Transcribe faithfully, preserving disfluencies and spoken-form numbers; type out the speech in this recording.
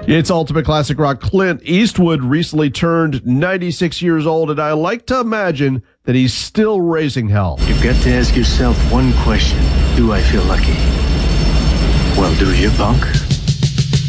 It's Ultimate Classic Rock. Clint Eastwood recently turned ninety-six years old, and I like to imagine that he's still raising hell. You've got to ask yourself one question. Do I feel lucky? Well, do you, punk?